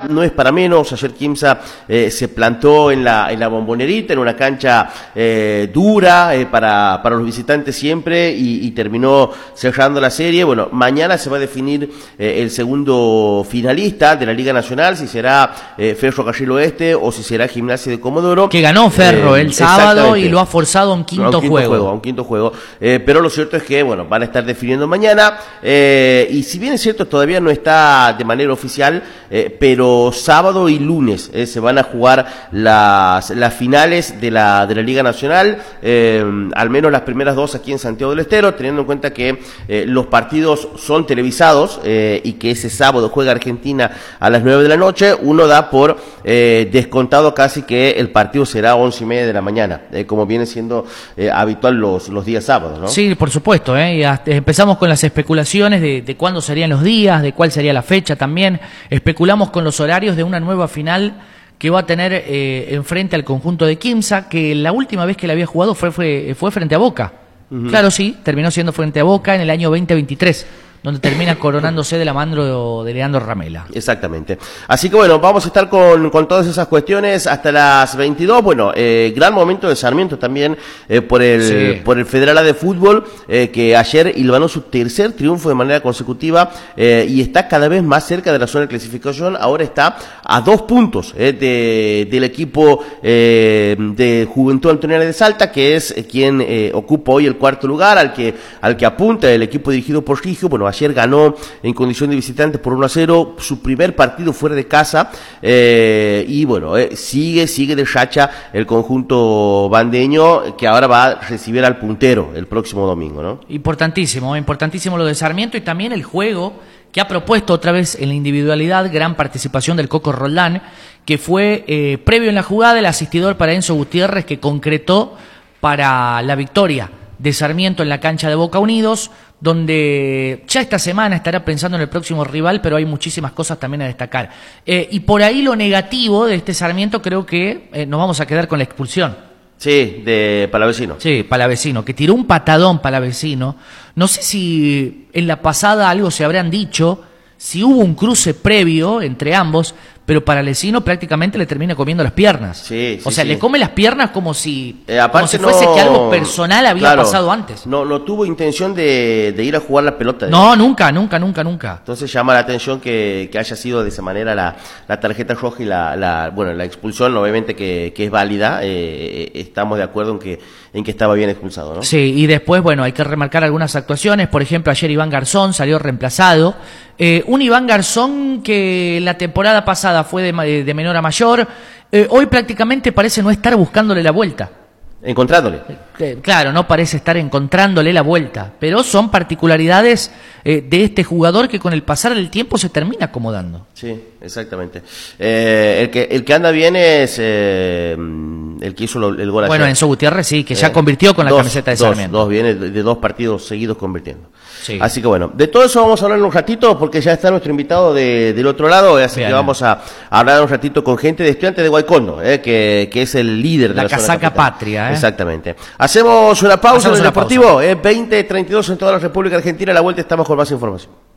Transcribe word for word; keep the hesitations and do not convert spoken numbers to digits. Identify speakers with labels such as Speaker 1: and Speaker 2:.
Speaker 1: no es para menos. Ayer Quimsa eh, se plantó en la, en la Bombonerita, en una cancha eh, dura eh, para, para los visitantes siempre, y, y terminó cerrando la serie. Bueno, mañana se va a definir eh, el segundo finalista de la Liga Nacional, si será eh, Ferrocarril Oeste o si será Gimnasia de Comodoro.
Speaker 2: Que ganó Ferro eh, el sábado y lo ha forzado a un quinto,
Speaker 1: a un quinto
Speaker 2: juego.
Speaker 1: juego. A un quinto juego. Eh, pero lo cierto es que, bueno, van a estar definiendo mañana. Eh, y si bien es cierto, todavía no está de manera oficial, eh, pero sábado y lunes eh, se van a jugar las, las finales de la, de la Liga Nacional, eh, al menos las primeras dos aquí en Santiago del Estero, teniendo en cuenta que eh, los partidos son televisados eh, y que ese sábado juega Argentina a las nueve de la noche. Uno da por eh, descontado casi que el partido será a once y media de la mañana, eh, como viene siendo eh, habitual los, los días sábados, ¿no?
Speaker 2: Sí, por supuesto, ¿eh? Y hasta empezamos con las especulaciones de, de cuándo serían los días, de cuál sería la fecha también. Especulamos con los horarios de una nueva final que va a tener eh, enfrente al conjunto de Quimsa, que la última vez que la había jugado fue, fue, fue frente a Boca. Uh-huh. Claro, sí, terminó siendo frente a Boca en el año veinte veintitrés. Donde termina coronándose de la mano de Leandro Ramela.
Speaker 1: Exactamente. Así que bueno, vamos a estar con, con todas esas cuestiones hasta las veintidós. Bueno, eh, gran momento de Sarmiento también eh, por el sí. por el Federal A de Fútbol, eh, que ayer hilvanó su tercer triunfo de manera consecutiva eh, y está cada vez más cerca de la zona de clasificación. Ahora está a dos puntos eh, de, del equipo eh, de Juventud Antoniana de Salta, que es eh, quien eh, ocupa hoy el cuarto lugar, al que al que apunta el equipo dirigido por Rigio. Bueno, ayer ganó en condición de visitante por uno a cero, su primer partido fuera de casa, eh, y bueno, eh, sigue, sigue de racha el conjunto bandeño, que ahora va a recibir al puntero el próximo domingo, ¿no?
Speaker 2: Importantísimo, importantísimo lo de Sarmiento, y también el juego que ha propuesto otra vez en la individualidad, gran participación del Coco Roldán, que fue eh, previo en la jugada el asistidor para Enzo Gutiérrez, que concretó para la victoria de Sarmiento en la cancha de Boca Unidos, donde ya esta semana estará pensando en el próximo rival, pero hay muchísimas cosas también a destacar. Eh, y por ahí lo negativo de este Sarmiento, creo que eh, nos vamos a quedar con la expulsión.
Speaker 1: Sí, de Palavecino.
Speaker 2: Sí, Palavecino, que tiró un patadón Palavecino. No sé si en la pasada algo se habrán dicho, si hubo un cruce previo entre ambos, pero Palavecino prácticamente le termina comiendo las piernas.
Speaker 1: Sí, sí,
Speaker 2: o sea,
Speaker 1: sí.
Speaker 2: le come las piernas como si,
Speaker 1: eh,
Speaker 2: como si fuese
Speaker 1: no,
Speaker 2: que algo personal había
Speaker 1: claro,
Speaker 2: pasado antes.
Speaker 1: No, no tuvo intención de, de ir a jugar la pelota.
Speaker 2: No, nunca, nunca, nunca, nunca.
Speaker 1: Entonces llama la atención que, que haya sido de esa manera la, la tarjeta roja y la, la, bueno, la expulsión, obviamente que, que es válida. Eh, estamos de acuerdo en que, en que estaba bien expulsado, ¿no?
Speaker 2: Sí, y después, bueno, hay que remarcar algunas actuaciones. Por ejemplo, ayer Iván Garzón salió reemplazado. Eh, un Iván Garzón que la temporada pasada fue de, de menor a mayor, eh, hoy prácticamente parece no estar buscándole la vuelta.
Speaker 1: Encontrándole.
Speaker 2: Eh, claro, no parece estar encontrándole la vuelta, pero son particularidades eh, de este jugador que con el pasar del tiempo se termina acomodando.
Speaker 1: Sí, exactamente. Eh, el, que, el que anda bien es eh, el que hizo el gol ayer.
Speaker 2: Bueno, Enzo Gutiérrez sí, que ya
Speaker 1: eh,
Speaker 2: convirtió con la
Speaker 1: dos,
Speaker 2: camiseta de
Speaker 1: dos,
Speaker 2: Sarmiento.
Speaker 1: Dos, viene de, de dos partidos seguidos convirtiendo.
Speaker 2: Sí.
Speaker 1: Así que bueno, de todo eso vamos a hablar en un ratito, porque ya está nuestro invitado de, del otro lado, así Bien. que vamos a, a hablar un ratito con gente de Estudiantes de Guaycondo, eh, que, que es el líder de la,
Speaker 2: la casaca
Speaker 1: zona
Speaker 2: patria. Eh.
Speaker 1: Exactamente. Hacemos una pausa
Speaker 2: Hacemos
Speaker 1: en el
Speaker 2: una
Speaker 1: Deportivo,
Speaker 2: pausa.
Speaker 1: Eh, veinte treinta y dos en toda la República Argentina. A la vuelta estamos con más información.